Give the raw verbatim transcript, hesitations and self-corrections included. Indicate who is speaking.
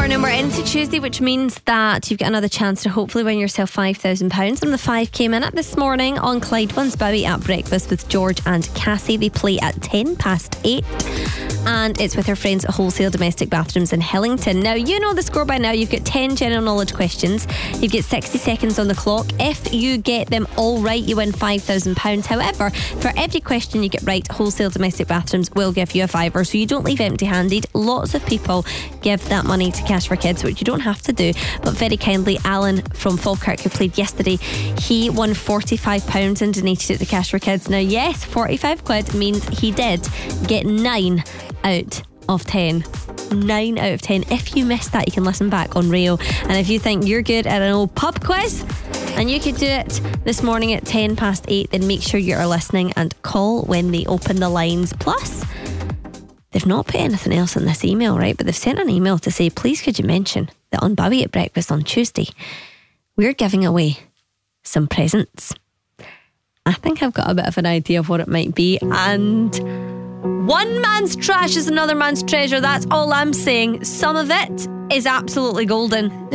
Speaker 1: morning. We're into Tuesday, which means that you've got another chance to hopefully win yourself five thousand pounds from the five K minute this morning on Clyde One's Bowie at breakfast with George and Cassie. They play at ten past eight. And it's with her friends at Wholesale Domestic Bathrooms in Hillington. Now, you know the score by now. You've got ten general knowledge questions. You get sixty seconds on the clock. If you get them all right, you win five thousand pounds. However, for every question you get right, Wholesale Domestic Bathrooms will give you a fiver, so you don't leave empty-handed. Lots of people give that money to Cash for Kids, which you don't have to do. But very kindly, Alan from Falkirk, who played yesterday, he won forty-five pounds and donated it to Cash for Kids. Now, yes, forty-five quid means he did get nine out of ten. nine out of ten. If you missed that, you can listen back on Rio. And if you think you're good at an old pub quiz and you could do it this morning at ten past eight, then make sure you are listening and call when they open the lines. Plus, they've not put anything else in this email, right? But they've sent an email to say, please could you mention that on Bowie at breakfast on Tuesday, we're giving away some presents. I think I've got a bit of an idea of what it might be. And one man's trash is another man's treasure. That's all I'm saying. Some of it is absolutely golden.